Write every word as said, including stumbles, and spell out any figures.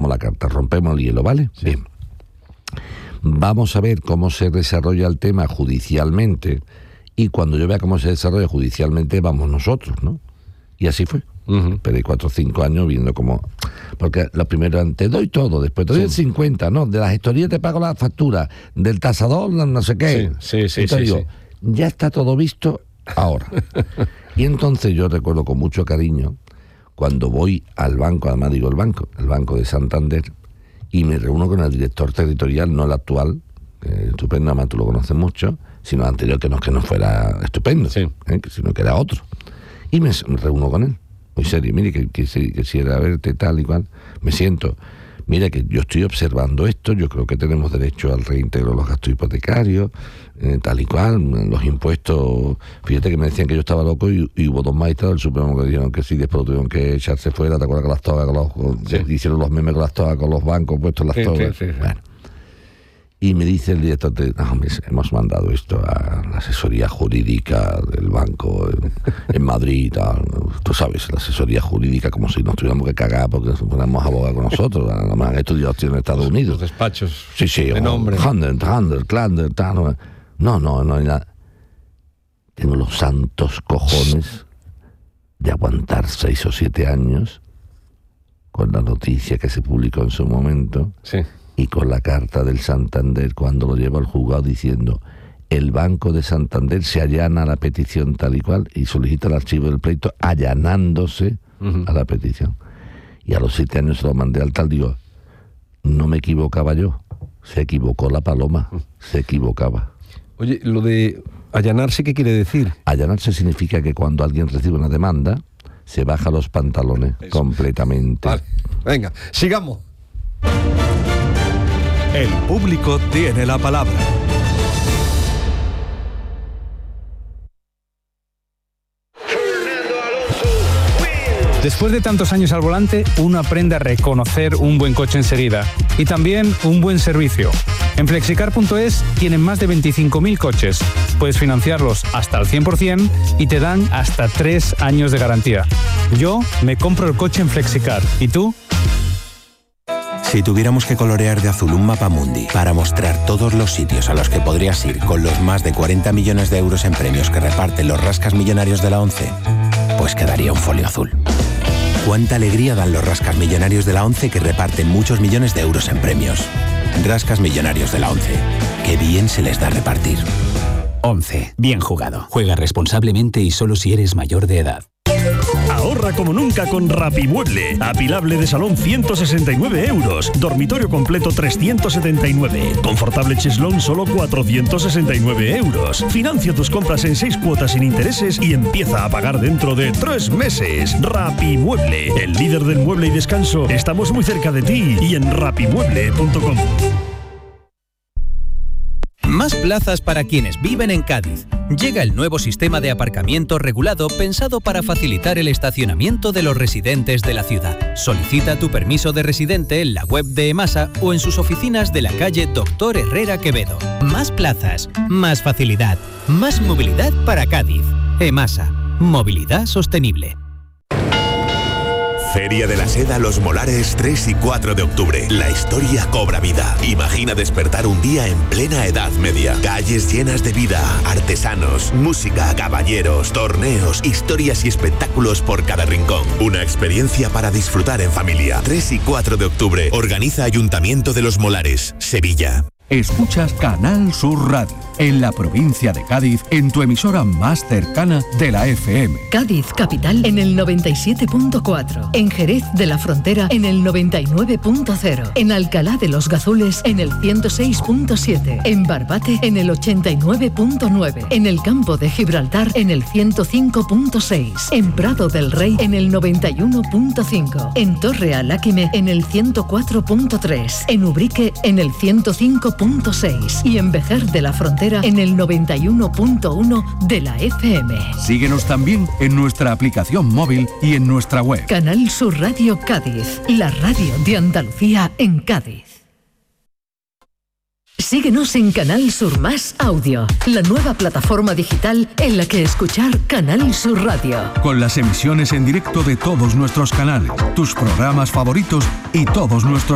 tomamos la carta, rompemos el hielo, ¿vale? Sí. Bien. Vamos a ver cómo se desarrolla el tema judicialmente, y cuando yo vea cómo se desarrolla judicialmente, vamos nosotros, ¿no? Y así fue. Uh-huh. Pero hay cuatro o cinco años viendo cómo... Porque lo primero, te doy todo, después te doy el cincuenta, ¿no? De la gestoría te pago la factura, del tasador no sé qué. Sí, sí, sí. Entonces sí, digo, sí. ya está todo visto ahora. Y entonces yo recuerdo con mucho cariño cuando voy al banco, además digo el banco, el Banco de Santander, y me reúno con el director territorial, no el actual, eh, estupendo, además tú lo conoces mucho, sino el anterior, que no es que no fuera estupendo, Sí. ¿eh? Sino que era otro. Y me, me reúno con él, muy serio, mire que, que, que quisiera verte tal y cual, me siento, mira que yo estoy observando esto, yo creo que tenemos derecho al reintegro de los gastos hipotecarios, eh, tal y cual, los impuestos, fíjate que me decían que yo estaba loco y, y hubo dos magistrados del Supremo que dijeron que sí, después tuvieron que echarse fuera, ¿te acuerdas que las togas con los, con, Sí. hicieron los memes con las togas, con los bancos puestos las Sí, togas? sí, sí, sí. Bueno. Y me dice el director, de, no, hombre, hemos mandado esto a la asesoría jurídica del banco en, en Madrid, tal. Tú sabes, la asesoría jurídica, como si nos tuviéramos que cagar porque nos ponemos abogados con nosotros, nada más han estudiado en Estados Los Unidos. despachos Sí, sí, de nombre. Handel, Handel, Klander, tal. No, no, no, no hay nada. Tengo los santos cojones de aguantar seis o siete años con la noticia que se publicó en su momento. Sí. Y con la carta del Santander cuando lo lleva al juzgado diciendo el Banco de Santander se allana a la petición tal y cual y solicita el archivo del pleito allanándose uh-huh. a la petición. Y a los siete años se lo mandé al tal, digo, no me equivocaba yo, se equivocó la paloma, se equivocaba. Oye, lo de allanarse, ¿qué quiere decir? Allanarse significa que cuando alguien recibe una demanda, se baja los pantalones Eso. completamente. Vale, venga, sigamos. El público tiene la palabra. Después de tantos años al volante, uno aprende a reconocer un buen coche enseguida y también un buen servicio. En flexicar punto es tienen más de veinticinco mil coches. Puedes financiarlos hasta el cien por ciento y te dan hasta tres años de garantía. Yo me compro el coche en Flexicar. ¿Y tú? Si tuviéramos que colorear de azul un mapa mundi para mostrar todos los sitios a los que podrías ir con los más de cuarenta millones de euros en premios que reparten los rascas millonarios de la ONCE, pues quedaría un folio azul. Cuánta alegría dan los rascas millonarios de la ONCE que reparten muchos millones de euros en premios. Rascas millonarios de la ONCE. Qué bien se les da repartir. ONCE. Bien jugado. Juega responsablemente y solo si eres mayor de edad. Ahorra como nunca con Rapimueble. Apilable de salón ciento sesenta y nueve euros. Dormitorio completo trescientos setenta y nueve. Confortable cheslón solo cuatrocientos sesenta y nueve euros. Financia tus compras en seis cuotas sin intereses y empieza a pagar dentro de tres meses. Rapimueble, el líder del mueble y descanso. Estamos muy cerca de ti y en rapimueble punto com. Más plazas para quienes viven en Cádiz. Llega el nuevo sistema de aparcamiento regulado pensado para facilitar el estacionamiento de los residentes de la ciudad. Solicita tu permiso de residente en la web de EMASA o en sus oficinas de la calle Doctor Herrera Quevedo. Más plazas, más facilidad, más movilidad para Cádiz. EMASA, movilidad sostenible. Feria de la Seda Los Molares tres y cuatro de octubre. La historia cobra vida. Imagina despertar un día en plena Edad Media. Calles llenas de vida, artesanos, música, caballeros, torneos, historias y espectáculos por cada rincón. Una experiencia para disfrutar en familia. tres y cuatro de octubre. Organiza Ayuntamiento de Los Molares, Sevilla. Escuchas Canal Sur Radio, en la provincia de Cádiz, en tu emisora más cercana de la F M. Cádiz Capital en el noventa y siete punto cuatro, en Jerez de la Frontera en el noventa y nueve punto cero, en Alcalá de los Gazules en el ciento seis punto siete, en Barbate en el ochenta y nueve punto nueve, en el Campo de Gibraltar en el ciento cinco punto seis, en Prado del Rey en el noventa y uno punto cinco, en Torre Aláquime en el ciento cuatro punto tres, en Ubrique en el ciento cinco punto seis y en Vejer de la Frontera en el noventa y uno punto uno de la F M. Síguenos también en nuestra aplicación móvil y en nuestra web. Canal Sur Radio Cádiz, la radio de Andalucía en Cádiz. Síguenos en Canal Sur Más Audio, la nueva plataforma digital en la que escuchar Canal Sur Radio. Con las emisiones en directo de todos nuestros canales, tus programas favoritos y todos nuestros